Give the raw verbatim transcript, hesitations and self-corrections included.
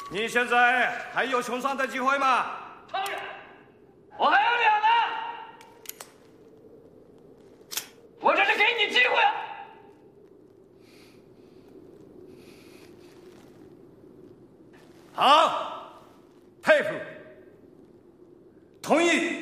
你现在还有冲上的机会吗？ 当然，我还有两呢。我这是给你机会。 好，佩服，同意。